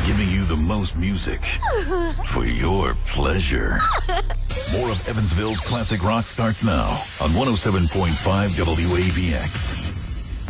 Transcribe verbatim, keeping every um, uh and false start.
giving you the most music for your pleasure. More of Evansville's classic rock starts now on one oh seven point five W A B X.